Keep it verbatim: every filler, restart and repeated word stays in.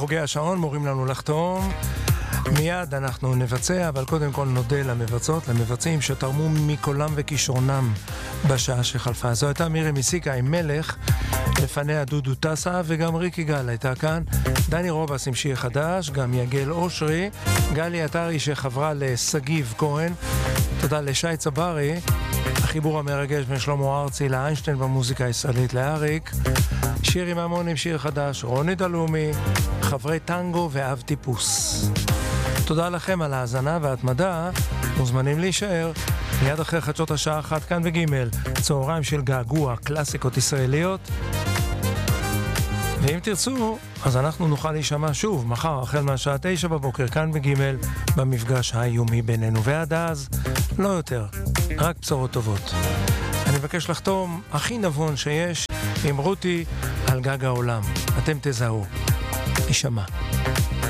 חוגי השעון מורים לנו לחתום. מיד אנחנו נבצע, אבל קודם כל נודה למבצעות, למבצעים שתרמו מקולם וכישרונם בשעה שחלפה. זו הייתה מירי מסיקה עם מלך, לפניה דודו טסה, וגם ריקי גל הייתה כאן. דני רובס עם שיר חדש, גם יגל אושרי, גלי עטרי שחברה לסגיב כהן. תודה לשי צברי, החיבור המרגש בין שלמה ארצי לאיינשטיין במוזיקה הישראלית לאריק. שירי ממון עם שיר חדש, רוני דלומי, חברי טנגו ואב טיפוס. תודה לכם על ההאזנה וההתמדה, מוזמנים להישאר. מיד אחרי חדשות השעה אחת כאן בגימל, צהריים של געגוע, קלאסיקות ישראליות. ואם תרצו, אז אנחנו נוכל להישמע שוב מחר החל מהשעה תשע בבוקר כאן בגימל, במפגש היומי בינינו. ועד אז, לא יותר, רק בשורות טובות. אני מבקש לחתום הכי נבון שיש עם רותי על גג העולם. אתם תזהו. נשמע.